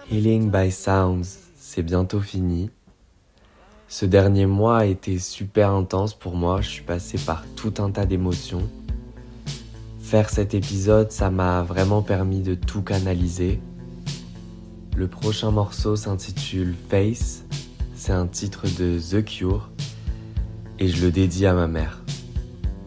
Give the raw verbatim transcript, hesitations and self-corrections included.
Healing by Sounds, c'est bientôt fini. Ce dernier mois a été super intense pour moi, je suis passé par tout un tas d'émotions. Faire cet épisode, ça m'a vraiment permis de tout canaliser. Le prochain morceau s'intitule Face, c'est un titre de The Cure et je le dédie à ma mère.